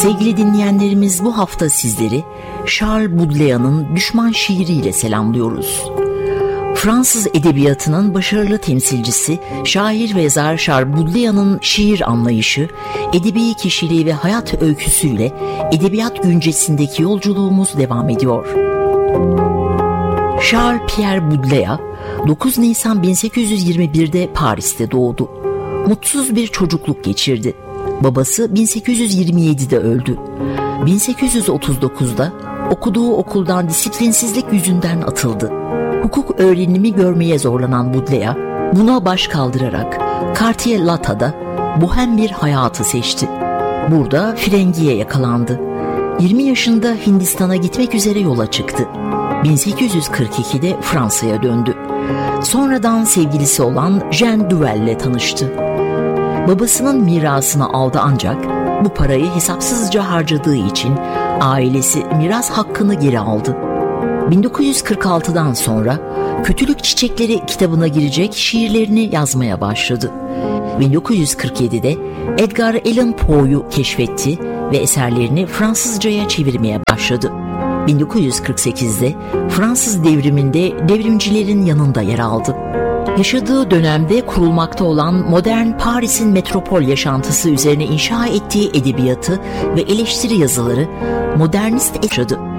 Sevgili dinleyenlerimiz, bu hafta sizleri Charles Baudelaire'ın Düşman şiiriyle selamlıyoruz. Fransız edebiyatının başarılı temsilcisi, şair ve yazar Charles Baudelaire'ın şiir anlayışı, edebi kişiliği ve hayat öyküsüyle edebiyat güncesindeki yolculuğumuz devam ediyor. Charles Pierre Baudelaire 9 Nisan 1821'de Paris'te doğdu. Mutsuz bir çocukluk geçirdi. Babası 1827'de öldü. 1839'da okuduğu okuldan disiplinsizlik yüzünden atıldı. Hukuk öğrenimi görmeye zorlanan Baudelaire, buna baş kaldırarak Quartier-Lata'da bohem bir hayatı seçti. Burada frengiye yakalandı. 20 yaşında Hindistan'a gitmek üzere yola çıktı. 1842'de Fransa'ya döndü. Sonradan sevgilisi olan Jean Duval'le tanıştı. Babasının mirasını aldı ancak bu parayı hesapsızca harcadığı için ailesi miras hakkını geri aldı. 1946'dan sonra Kötülük Çiçekleri kitabına girecek şiirlerini yazmaya başladı. 1947'de Edgar Allan Poe'yu keşfetti ve eserlerini Fransızcaya çevirmeye başladı. 1948'de Fransız devriminde devrimcilerin yanında yer aldı. Yaşadığı dönemde kurulmakta olan modern Paris'in metropol yaşantısı üzerine inşa ettiği edebiyatı ve eleştiri yazıları modernist yaşadı.